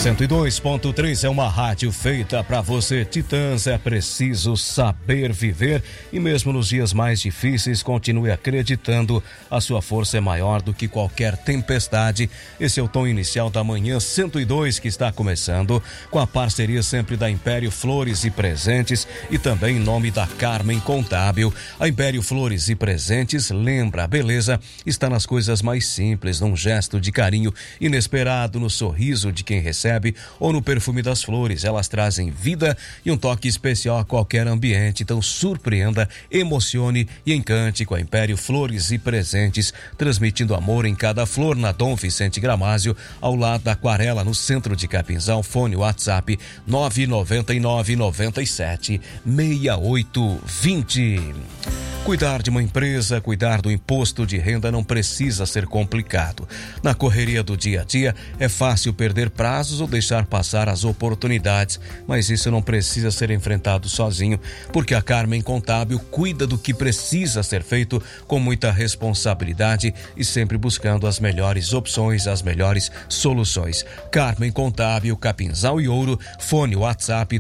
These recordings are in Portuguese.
102.3 é uma rádio feita para você. Titãs, é preciso saber viver e mesmo nos dias mais difíceis continue acreditando. A sua força é maior do que qualquer tempestade. Esse é o tom inicial da manhã 102 que está começando com a parceria sempre da Império Flores e Presentes e também em nome da Carmen Contábil. A Império Flores e Presentes lembra, a beleza está nas coisas mais simples, num gesto de carinho inesperado, no sorriso de quem recebe ou no perfume das flores. Elas trazem vida e um toque especial a qualquer ambiente. Então surpreenda, emocione e encante com a Império Flores e Presentes, transmitindo amor em cada flor, na Dom Vicente Gramásio, ao lado da Aquarela, no centro de Capinzal. Fone WhatsApp 999 97 6820. Cuidar de uma empresa, cuidar do imposto de renda não precisa ser complicado. Na correria do dia a dia, é fácil perder prazos ou deixar passar as oportunidades, mas isso não precisa ser enfrentado sozinho, porque a Carmen Contábil cuida do que precisa ser feito com muita responsabilidade e sempre buscando as melhores opções, as melhores soluções. Carmen Contábil, Capinzal e Ouro, fone WhatsApp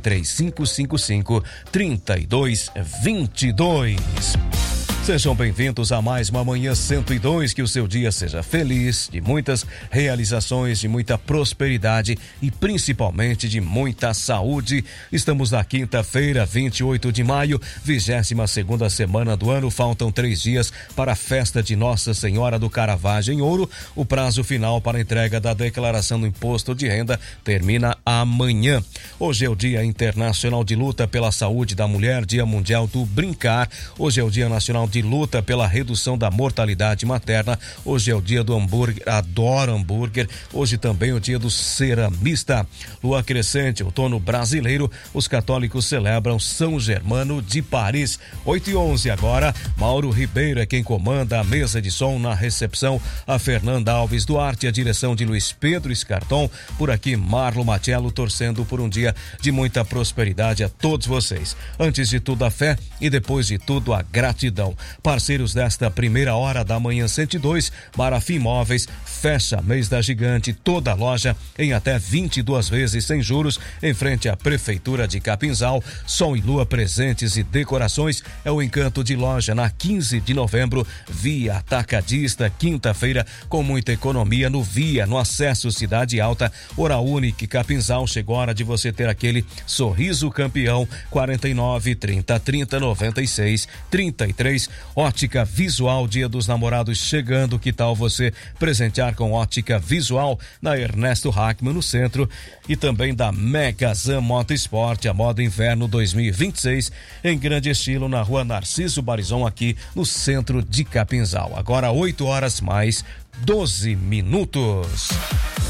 3555-3222. Sejam bem-vindos a mais uma manhã 102, que o seu dia seja feliz, de muitas realizações, de muita prosperidade e principalmente de muita saúde. Estamos na quinta-feira, 28 de maio, 22ª semana do ano. Faltam 3 dias para a festa de Nossa Senhora do Caravaggio em Ouro. O prazo final para a entrega da declaração do imposto de renda termina amanhã. Hoje é o Dia Internacional de Luta pela Saúde da Mulher, Dia Mundial do Brincar. Hoje é o Dia Nacional de luta pela redução da mortalidade materna. Hoje é o dia do hambúrguer, adoro hambúrguer. Hoje também é o dia do ceramista. Lua crescente, outono brasileiro. Os católicos celebram São Germano de Paris. 8h11 agora. Mauro Ribeiro é quem comanda a mesa de som. Na recepção, a Fernanda Alves Duarte, a direção de Luiz Pedro Escarton. Por aqui, Marlon Matiello, torcendo por um dia de muita prosperidade a todos vocês. Antes de tudo, a fé e depois de tudo, a gratidão. Parceiros desta primeira hora da manhã 102, Marafim Móveis, fecha mês da Gigante, toda a loja em até 22 vezes sem juros, em frente à Prefeitura de Capinzal. Som e Lua Presentes e Decorações é o encanto de loja na 15 de novembro, Via Atacadista, quinta-feira, com muita economia no Via, no acesso Cidade Alta. Hora Única Capinzal, chegou a hora de você ter aquele sorriso campeão. 49 30 30 96 33. Ótica Visual, Dia dos Namorados chegando. Que tal você presentear com ótica visual na Ernesto Hackman, no centro, e também da Megazan Motosport, a moda inverno 2026, em grande estilo, na rua Narciso Barizon, aqui no centro de Capinzal. Agora 8h mais 12 minutos.